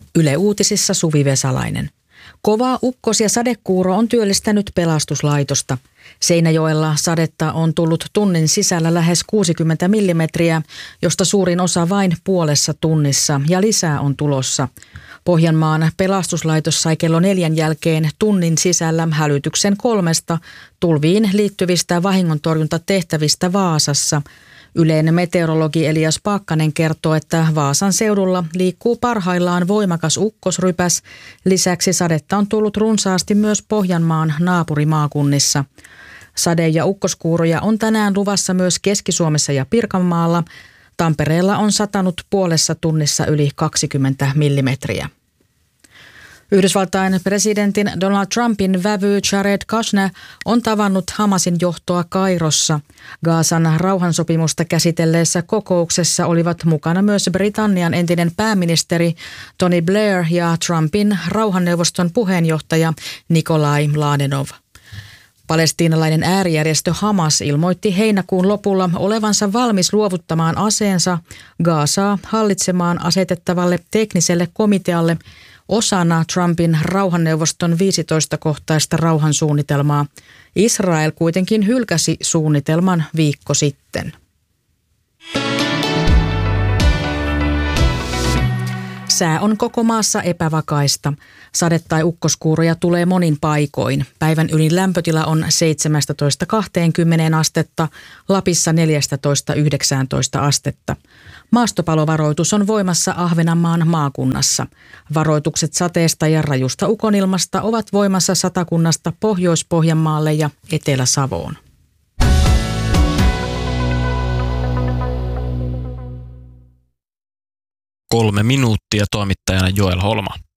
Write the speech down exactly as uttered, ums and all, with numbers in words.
Yle Uutisissa Suvi Vesalainen. Kova ukkos- ja sadekuuro on työllistänyt pelastuslaitosta. Seinäjoella sadetta on tullut tunnin sisällä lähes kuusikymmentä millimetriä, josta suurin osa vain puolessa tunnissa, ja lisää on tulossa. Pohjanmaan pelastuslaitos sai kello neljän jälkeen tunnin sisällä hälytyksen kolmesta tulviin liittyvistä vahingontorjuntatehtävistä Vaasassa. Yleinen meteorologi Elias Paakkanen kertoo, että Vaasan seudulla liikkuu parhaillaan voimakas ukkosrypäs. Lisäksi sadetta on tullut runsaasti myös Pohjanmaan naapurimaakunnissa. Sade- ja ukkoskuuroja on tänään luvassa myös Keski-Suomessa ja Pirkanmaalla. Tampereella on satanut puolessa tunnissa yli kaksikymmentä millimetriä. Yhdysvaltain presidentin Donald Trumpin vävy Jared Kushner on tavannut Hamasin johtoa Kairossa. Gazan rauhansopimusta käsitelleessä kokouksessa olivat mukana myös Britannian entinen pääministeri Tony Blair ja Trumpin rauhanneuvoston puheenjohtaja Nikolai Mladenov. Palestiinalainen äärijärjestö Hamas ilmoitti heinäkuun lopulla olevansa valmis luovuttamaan aseensa Gazaa hallitsemaan asetettavalle tekniselle komitealle osana Trumpin rauhanneuvoston viisitoista-kohtaista rauhansuunnitelmaa. Israel kuitenkin hylkäsi suunnitelman viikko sitten. Sää on koko maassa epävakaista. Sade- tai ukkoskuuroja tulee monin paikoin. Päivän ylin lämpötila on seitsemästätoista kaksikymmentä astetta, Lapissa neljästätoista yhdeksääntoista astetta. Maastopalovaroitus on voimassa Ahvenanmaan maakunnassa. Varoitukset sateesta ja rajusta ukonilmasta ovat voimassa Satakunnasta Pohjois-Pohjanmaalle ja Etelä-Savoon. Kolme minuuttia, toimittajana Joel Holma.